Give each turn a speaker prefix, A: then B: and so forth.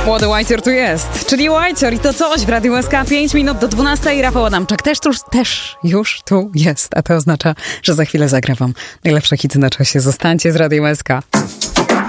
A: Młody Łajcior tu jest, czyli Łajcior i to coś w Radiu SK. 5 minut do 12 i Rafał Adamczak też już tu jest, a to oznacza, że za chwilę zagram wam najlepsze hity na czasie. Zostańcie z Radiem SK.